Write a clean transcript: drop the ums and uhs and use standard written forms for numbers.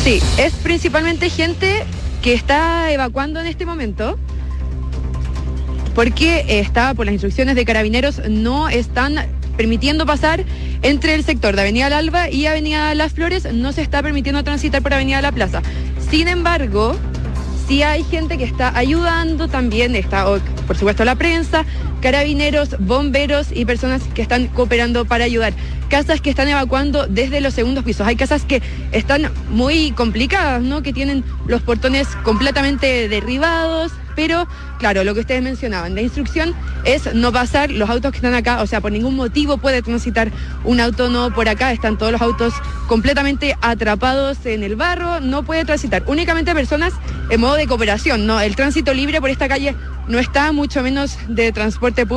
Sí, es principalmente gente que está evacuando en este momento, porque está por las instrucciones de Carabineros, no están permitiendo pasar entre el sector de Avenida Al Alba y Avenida Las Flores, no se está permitiendo transitar por Avenida La Plaza. Sin embargo, sí hay gente que está ayudando, también está, por supuesto, la prensa, carabineros, bomberos y personas que están cooperando para ayudar. Casas que están evacuando desde los segundos pisos. Hay casas que están muy complicadas, ¿no? Que tienen los portones completamente derribados, pero claro, lo que ustedes mencionaban, la instrucción es no pasar los autos que están acá, o sea, por ningún motivo puede transitar un auto, no por acá, están todos los autos completamente atrapados en el barro, no puede transitar, únicamente personas en modo de cooperación, ¿no? El tránsito libre por esta calle no está, mucho menos de transporte público.